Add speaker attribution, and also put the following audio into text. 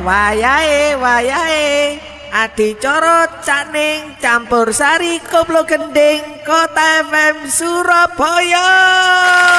Speaker 1: wayahe adicara Caning Campur Sari Koplo Gending Kota FM Surabaya.